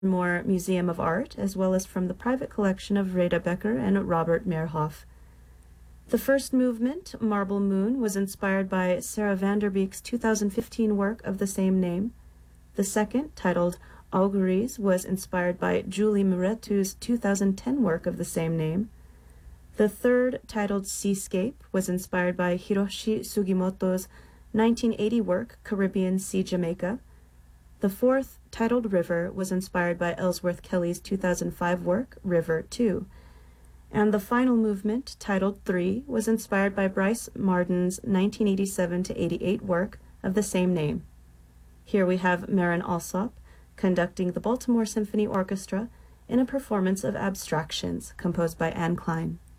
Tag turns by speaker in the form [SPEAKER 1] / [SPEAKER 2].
[SPEAKER 1] Moore Museum of Art, as well as from the private collection of Reda Becker and Robert Meerhoff. The first movement, Marble Moon, was inspired by Sarah Vanderbeek's 2015 work of the same name. The second, titled Auguries, was inspired by Julie Muretu's 2010 work of the same name. The third, titled Seascape, was inspired by Hiroshi Sugimoto's 1980 work, Caribbean Sea Jamaica. The fourth, titled River, was inspired by Ellsworth Kelly's 2005 work, River 2. And the final movement, titled Three, was inspired by Bryce Marden's 1987-88 work of the same name. Here we have Marin Alsop conducting the Baltimore Symphony Orchestra in a performance of Abstractions, composed by Anne Klein.